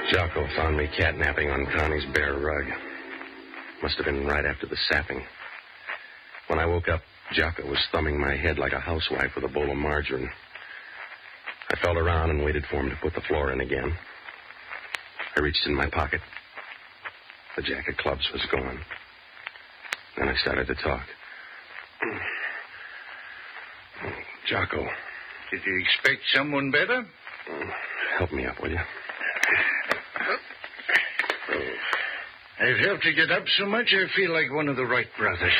Jocko found me catnapping on Connie's bare rug. Must have been right after the sapping. When I woke up, Jocko was thumbing my head like a housewife with a bowl of margarine. I felt around and waited for him to put the floor in again. I reached in my pocket. The jack of clubs was gone. Then I started to talk. Jocko. Did you expect someone better? Help me up, will you? I've helped you get up so much I feel like one of the Wright brothers.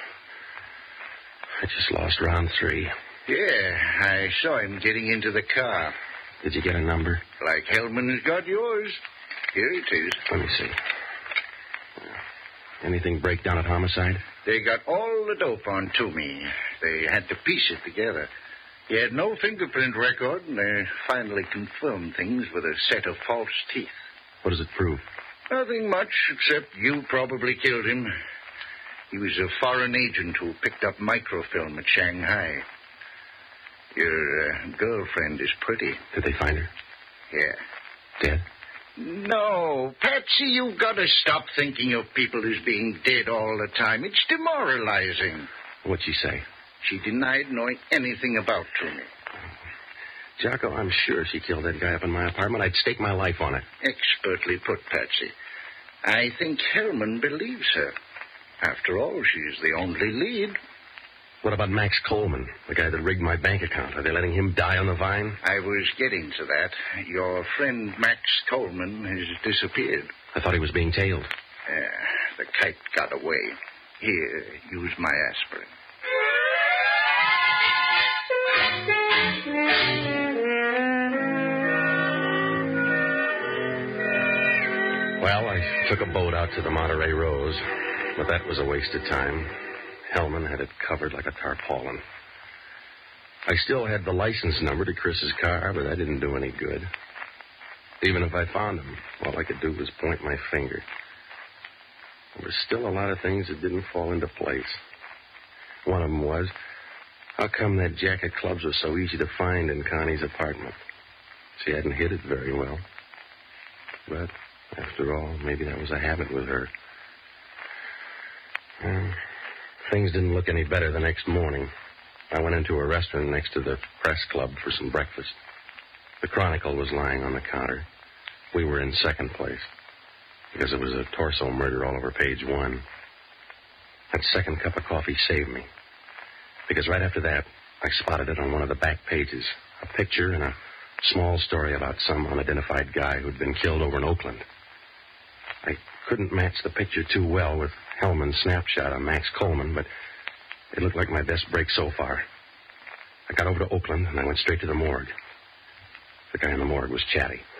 I just lost round 3. Yeah, I saw him getting into the car. Did you get a number? Like Hellman has got yours. Here it is. Let me see. Anything break down at homicide? They got all the dope on Toomey. They had to piece it together. He had no fingerprint record, and they finally confirmed things with a set of false teeth. What does it prove? Nothing much, except you probably killed him. He was a foreign agent who picked up microfilm at Shanghai. Your girlfriend is pretty. Did they find her? Yeah. Dead? No, Patsy, you've got to stop thinking of people as being dead all the time. It's demoralizing. What'd she say? She denied knowing anything about Toomey. Jocko, I'm sure she killed that guy up in my apartment. I'd stake my life on it. Expertly put, Patsy. I think Hellman believes her. After all, she's the only lead. What about Max Coleman, the guy that rigged my bank account? Are they letting him die on the vine? I was getting to that. Your friend Max Coleman has disappeared. I thought he was being tailed. The kite got away. Here, use my aspirin. Well, I took a boat out to the Monterey Rose, but that was a waste of time. Hellman had it covered like a tarpaulin. I still had the license number to Chris's car, but that didn't do any good. Even if I found him, all I could do was point my finger. There were still a lot of things that didn't fall into place. One of them was, how come that jack of clubs was so easy to find in Connie's apartment? She hadn't hid it very well. But, after all, maybe that was a habit with her. Things didn't look any better the next morning. I went into a restaurant next to the press club for some breakfast. The Chronicle was lying on the counter. We were in second place because it was a torso murder all over page 1. That second cup of coffee saved me because right after that, I spotted it on one of the back pages, a picture and a small story about some unidentified guy who'd been killed over in Oakland. I couldn't match the picture too well with Hellman's snapshot of Max Coleman, but it looked like my best break so far. I got over to Oakland, and I went straight to the morgue. The guy in the morgue was chatty.